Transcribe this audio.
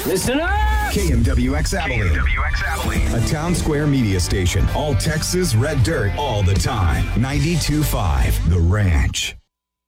Listen up! KMWX Abilene. KMWX Abilene. A town square media station. All Texas red dirt all the time. 92.5 The Ranch.